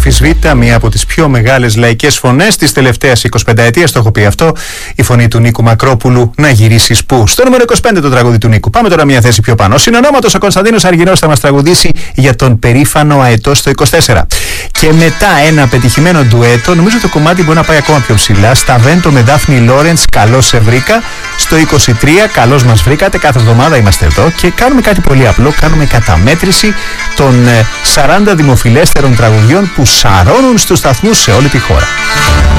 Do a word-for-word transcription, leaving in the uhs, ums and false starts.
αναμφισβήτητα μία από τις πιο μεγάλες λαϊκές φωνές της τελευταίας εικοσιπενταετίας. Το έχω πει αυτό. Η φωνή του Νίκου Μακρόπουλου, να γυρίσεις πού. Στο νούμερο είκοσι πέντε το τραγούδι του Νίκου. Πάμε τώρα μία θέση πιο πάνω. Συνονόματος ο Κωνσταντίνος Αργυρός θα μας τραγουδήσει για τον περήφανο Αετό στο είκοσι τέσσερα. Και μετά ένα πετυχημένο ντουέτο, νομίζω το κομμάτι μπορεί να πάει ακόμα πιο ψηλά. Σταβέντο με Δάφνη Λόρεντς, καλώς σε βρήκα. Στο είκοσι τρία, καλώς μας βρήκατε. Κάθε εβδομάδα είμαστε εδώ και κάνουμε κάτι πολύ απλό. Κάνουμε καταμέτρηση των σαράντα δημοφιλέστερων τραγουδιών που σαρώνουν στους σταθμούς σε όλη τη χώρα.